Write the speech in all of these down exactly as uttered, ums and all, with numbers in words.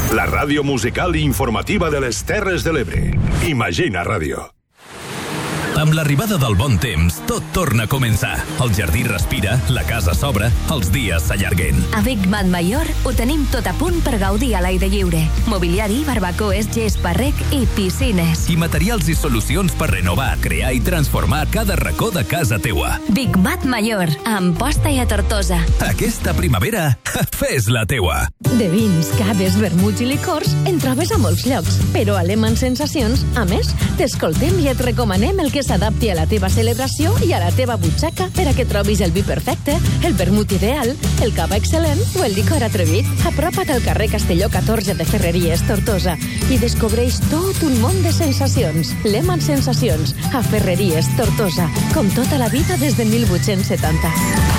La ràdio musical i informativa de les Terres de l'Ebre. Imagina Ràdio. Amb l'arribada del bon temps, tot torna a començar. El jardí respira, la casa s'obre, els dies s'allarguen. A Big Mat Mayor ho tenim tot a punt per gaudir a l'aire lliure. Mobiliari, barbacoes, gespa, parrec i piscines. I materials i solucions per renovar, crear i transformar cada racó de casa teua. Big Mat Mayor, a Amposta i a Tortosa. Aquesta primavera, fes la teua. De vins, caves, vermuts i licors en trobes a molts llocs, però a Lehmann Sensacions, a més, t'escoltem i et recomanem el que s'adapti a la teva celebració i a la teva butxaca per a que trobis el vi perfecte, el vermut ideal, el cava excel·lent o el licor atrevit. Apropa't al carrer Castelló catorze de Ferreries, Tortosa, i descobreix tot un món de sensacions. Lehmann Sensacions, a Ferreries, Tortosa, com tota la vida des de mil vuit-cents setanta.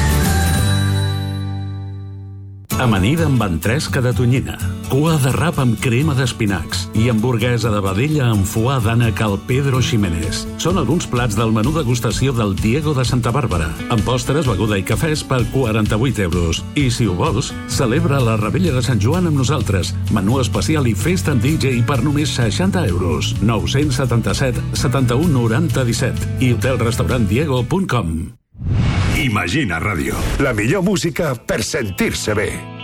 Amanida amb ventresca de tonyina, cua de rap amb crema d'espinacs i hamburguesa de vedella amb foie d'ànec al Pedro Ximénez. Són alguns plats del menú degustació del Diego de Santa Bàrbara, amb postres, beguda i cafès per quaranta-vuit euros. I si ho vols, celebra la Rebella de Sant Joan amb nosaltres. Menú especial i festa amb D J per només seixanta euros. nou set set, setanta-u, noranta, disset i hotel restaurant diego punt com. Imagina Ràdio. La millor música per sentir-se bé.